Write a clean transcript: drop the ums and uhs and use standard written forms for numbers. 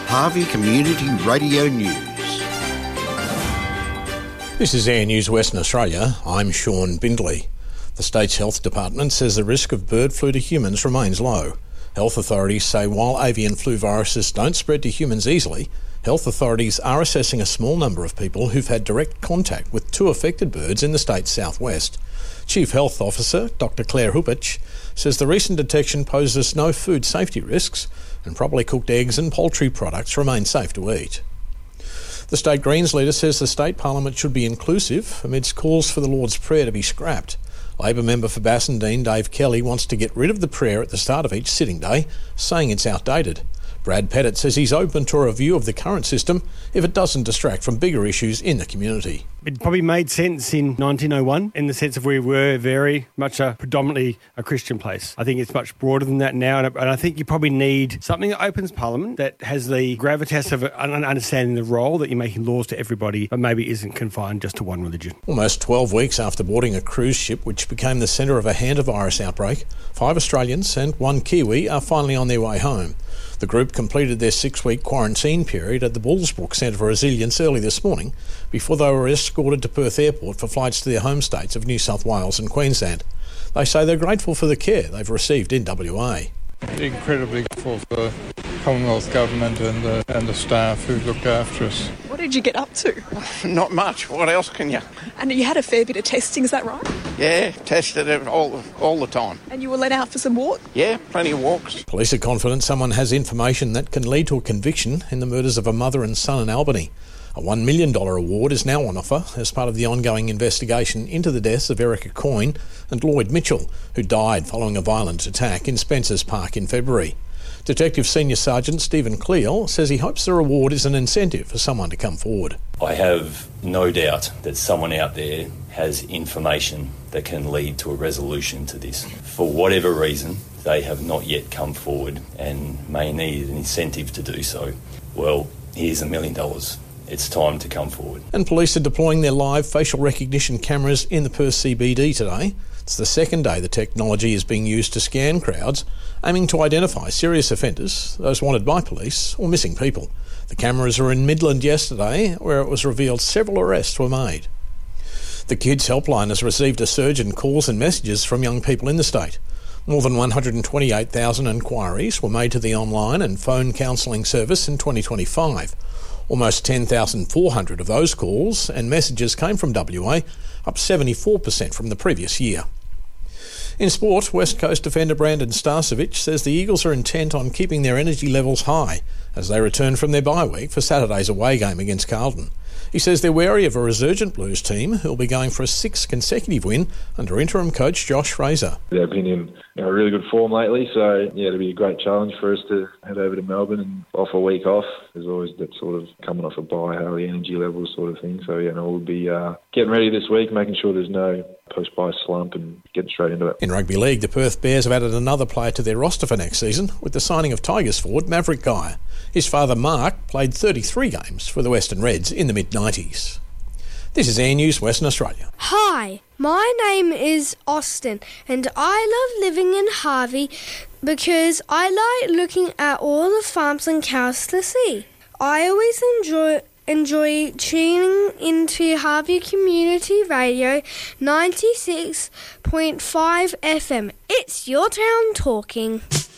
Harvey Community Radio News. This is Air News Western Australia. I'm Sean Bindley. The state's health department says the risk of bird flu to humans remains low. Health authorities say while avian flu viruses don't spread to humans easily, health authorities are assessing a small number of people who've had direct contact with 2 affected birds in the state's southwest. Chief Health Officer Dr Claire Hupich says the recent detection poses no food safety risks and properly cooked eggs and poultry products remain safe to eat. The State Greens leader says the state parliament should be inclusive amidst calls for the Lord's Prayer to be scrapped. Labor member for Bassendean Dave Kelly wants to get rid of the prayer at the start of each sitting day, saying it's outdated. Brad Pettit says he's open to a review of the current system if it doesn't distract from bigger issues in the community. It probably made sense in 1901 in the sense of we were very much predominantly a Christian place. I think it's much broader than that now, and I think you probably need something that opens Parliament, that has the gravitas of understanding the role that you're making laws to everybody, but maybe isn't confined just to one religion. Almost 12 weeks after boarding a cruise ship which became the centre of a hantavirus outbreak, 5 Australians and 1 Kiwi are finally on their way home. The group completed their 6-week quarantine period at the Bullsbrook Centre for Resilience early this morning before they were escorted to Perth Airport for flights to their home states of New South Wales and Queensland. They say they're grateful for the care they've received in WA. Incredibly grateful for the Commonwealth Government and the staff who looked after us. What did you get up to? Not much. What else can you? And you had a fair bit of testing, is that right? Yeah, tested it all the time. And you were let out for some walk? Yeah, plenty of walks. Police are confident someone has information that can lead to a conviction in the murders of a mother and son in Albany. A $1 million award is now on offer as part of the ongoing investigation into the deaths of Erica Coyne and Lloyd Mitchell, who died following a violent attack in Spencer's Park in February. Detective Senior Sergeant Stephen Cleal says he hopes the reward is an incentive for someone to come forward. I have no doubt that someone out there has information that can lead to a resolution to this. For whatever reason, they have not yet come forward and may need an incentive to do so. Well, here's $1 million. It's time to come forward. And police are deploying their live facial recognition cameras in the Perth CBD today. It's the second day the technology is being used to scan crowds, aiming to identify serious offenders, those wanted by police, or missing people. The cameras were in Midland yesterday, where it was revealed several arrests were made. The Kids Helpline has received a surge in calls and messages from young people in the state. More than 128,000 inquiries were made to the online and phone counselling service in 2025. Almost 10,400 of those calls and messages came from WA, up 74% from the previous year. In sport, West Coast defender Brandon Starcevic says the Eagles are intent on keeping their energy levels high as they return from their bye week for Saturday's away game against Carlton. He says they're wary of a resurgent Blues team who'll be going for a 6th consecutive win under interim coach Josh Fraser. They've been in really good form lately, so it'll be a great challenge for us to head over to Melbourne and off a week off. There's always that sort of coming off a bye, how the energy levels sort of thing. So we'll be getting ready this week, making sure there's no post-bye slump and getting straight into it. In rugby league, the Perth Bears have added another player to their roster for next season with the signing of Tigers forward Maverick Geyer. His father Mark played 33 games for the Western Reds in the mid-90s. This is Air News Western Australia. Hi, my name is Austin and I love living in Harvey because I like looking at all the farms and cows to see. I always enjoy tuning into Harvey Community Radio 96.5 FM. It's your town talking.